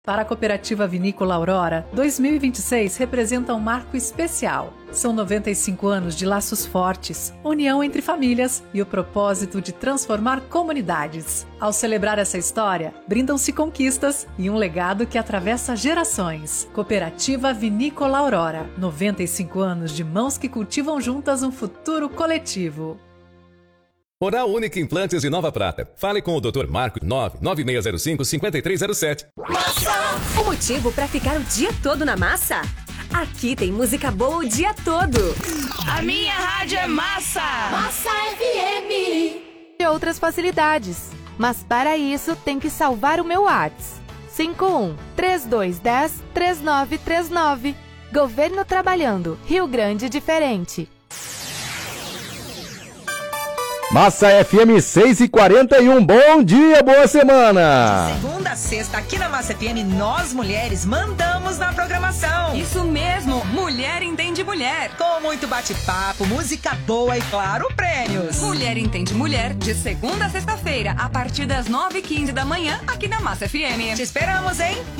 Para a Cooperativa Vinícola Aurora, 2026 representa um marco especial. São 95 anos de laços fortes, união entre famílias e o propósito de transformar comunidades. Ao celebrar essa história, brindam-se conquistas e um legado que atravessa gerações. Cooperativa Vinícola Aurora, 95 anos de mãos que cultivam juntas um futuro coletivo. Oral Única Implantes de Nova Prata. Fale com o Dr. Marco 99605-5307. Massa! O motivo para ficar o dia todo na massa? Aqui tem música boa o dia todo. A minha rádio é Massa! Massa FM! E outras facilidades. Mas para isso tem que salvar o meu WhatsApp. 51-3210-3939. Governo trabalhando. Rio Grande diferente. Massa FM 6h41, bom dia, boa semana! De segunda a sexta, aqui na Massa FM, nós mulheres mandamos na programação. Isso mesmo, Mulher Entende Mulher. Com muito bate-papo, música boa e, claro, prêmios. Mulher Entende Mulher, de segunda a sexta-feira, a partir das 9h15 da manhã, aqui na Massa FM. Te esperamos, hein?